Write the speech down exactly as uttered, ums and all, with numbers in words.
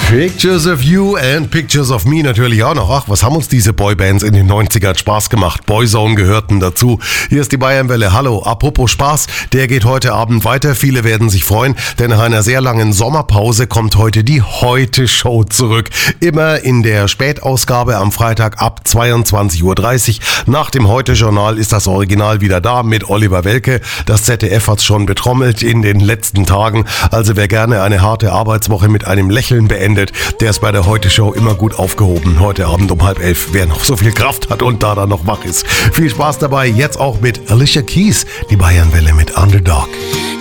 Pictures of You and Pictures of Me natürlich auch noch. Ach, was haben uns diese Boybands in den neunzigern Spaß gemacht. Boyzone gehörten dazu. Hier ist die Bayernwelle. Hallo, apropos Spaß, der geht heute Abend weiter. Viele werden sich freuen, denn nach einer sehr langen Sommerpause kommt heute die Heute-Show zurück. Immer in der Spätausgabe am Freitag ab zweiundzwanzig Uhr dreißig. Nach dem Heute-Journal ist das Original wieder da mit Oliver Welke. Das Z D F hat's schon betrommelt in den letzten Tagen. Also wer gerne eine harte Arbeitswoche mit einem Lächeln beendet, der ist bei der Heute-Show immer gut aufgehoben. Heute Abend um halb elf, wer noch so viel Kraft hat und da dann noch wach ist. Viel Spaß dabei, jetzt auch mit Alicia Keys, die Bayernwelle mit Underdog.